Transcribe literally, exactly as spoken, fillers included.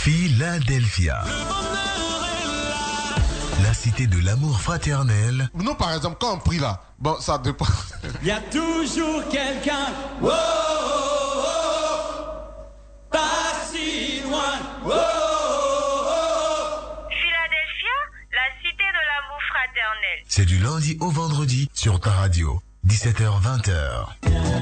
Philadelphia. La cité de l'amour fraternel. Nous, par exemple, quand on prie là, bon, ça dépend. Il y a toujours quelqu'un. Oh, oh, oh, pas si loin. Oh, oh, oh. Philadelphia, la cité de l'amour fraternel. C'est du lundi au vendredi sur ta radio. dix-sept heures vingt heures.